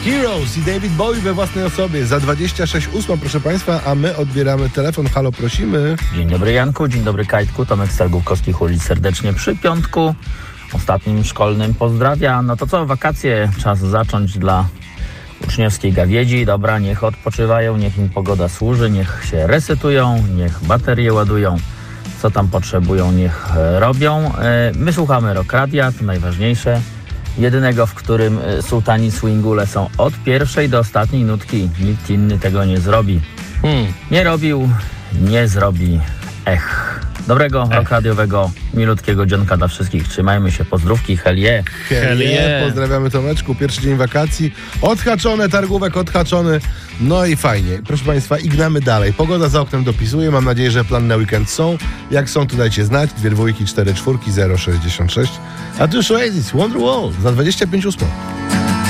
Heroes i David Bowie we własnej osobie za 26:08, proszę Państwa, a my odbieramy telefon. Halo, prosimy. Dzień dobry Janku, dzień dobry Kajtku, Tomek Stargówkowski Hulic serdecznie przy piątku ostatnim szkolnym pozdrawia. No to co, wakacje czas zacząć dla uczniowskiej gawiedzi. Dobra, niech odpoczywają, niech im pogoda służy, niech się resetują, niech baterie ładują, co tam potrzebują, niech robią. My słuchamy Rock Radia, to najważniejsze. Jedynego, w którym sułtani swingule są od pierwszej do ostatniej nutki. Nikt inny tego nie zrobi. Nie robił, nie zrobi. Dobrego radiowego, milutkiego dzionka dla wszystkich. Trzymajmy się, pozdrówki, hell yeah. Hell yeah. Pozdrawiamy Tomeczku, pierwszy dzień wakacji. Odhaczone, targówek odhaczony. No i fajnie. Proszę Państwa, i gnamy dalej. Pogoda za oknem dopisuje. Mam nadzieję, że plany na weekend są. Jak są, to dajcie znać. 2 2 4 4 066. A tu już Oasis, Wonderwall za 25:08.